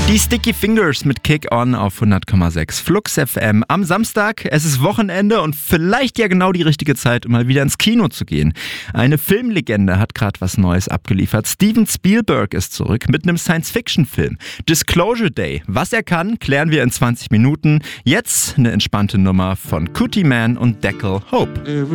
Die Sticky Fingers mit Kick On auf 100,6 Flux FM. Am Samstag, es ist Wochenende und vielleicht ja genau die richtige Zeit, um mal wieder ins Kino zu gehen. Eine Filmlegende hat gerade was Neues abgeliefert. Steven Spielberg ist zurück mit einem Science-Fiction-Film. Disclosure Day. Was er kann, klären wir in 20 Minuten. Jetzt eine entspannte Nummer von Cootie Man und Deckel Hope.